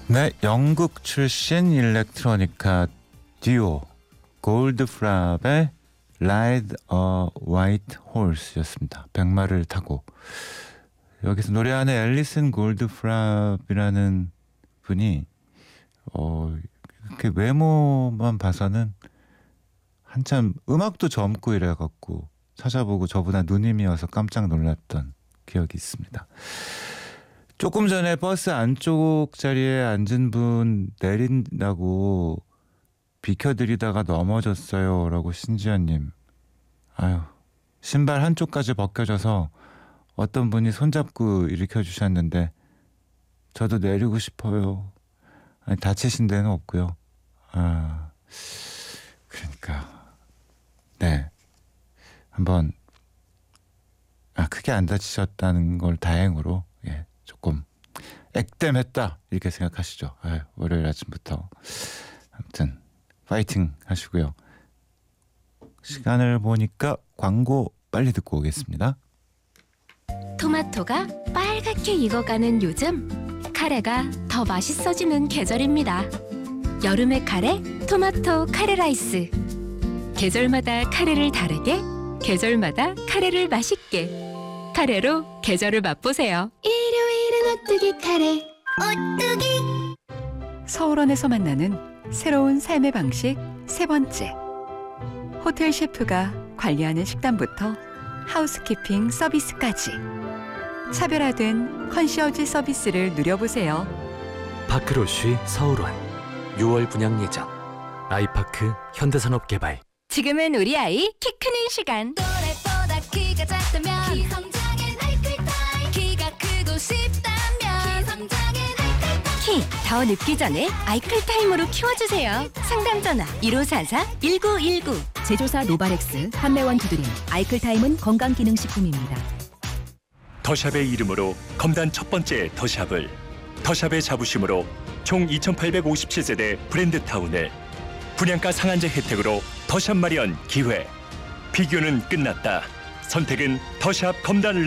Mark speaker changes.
Speaker 1: 네, 영국 출신 일렉트로니카 듀오 골드프랍의 Ride a White Horse였습니다. 백마를 타고. 여기서 노래하는 앨리슨 골드프랍이라는 분이 이렇게 외모만 봐서는 한참 음악도 젊고 이래갖고 찾아보고 저보다 누님이어서 깜짝 놀랐던 기억이 있습니다. 조금 전에 버스 안쪽 자리에 앉은 분 내린다고 비켜드리다가 넘어졌어요 라고 신지연님. 아유, 신발 한쪽까지 벗겨져서 어떤 분이 손잡고 일으켜주셨는데 저도 내리고 싶어요. 아니, 다치신 데는 없고요. 그러니까 네, 한번 크게 안 다치셨다는 걸 다행으로 조금 액땜했다 이렇게 생각하시죠. 월요일 아침부터 아무튼 파이팅 하시고요. 시간을 보니까 광고 빨리 듣고 오겠습니다.
Speaker 2: 토마토가 빨갛게 익어가는 요즘, 카레가 더 맛있어지는 계절입니다. 여름의 카레, 토마토 카레 라이스. 계절마다 카레를 다르게, 계절마다 카레를 맛있게. 카레로 계절을 맛보세요. 일요일은 오뚜기 카레. 오뚜기.
Speaker 3: 서울원에서 만나는 새로운 삶의 방식 세 번째. 호텔 셰프가 관리하는 식단부터 하우스키핑 서비스까지 차별화된 컨시어지 서비스를 누려보세요.
Speaker 4: 파크로쉬 서울원 6월 분양 예정. 아이파크 현대산업개발.
Speaker 2: 지금은 우리 아이 키 크는 시간.
Speaker 5: 또래보다 키가 작다면 키성장엔 아이클타임. 키가 크고 싶다면 키성장엔 아이클타임.
Speaker 2: 키 더 늙기 전에 아이클타임으로 키워주세요. 상담 전화 1544-1919.
Speaker 6: 제조사 노바렉스, 판매원 두드림, 아이클타임은 건강기능식품입니다.
Speaker 7: 더샵의 이름으로 검단 첫 번째 더샵을, 더샵의 자부심으로 총 2857세대 브랜드타운을 분양가 상한제 혜택으로 더샵 마련 기회. 비교는 끝났다. 선택은 더샵 검단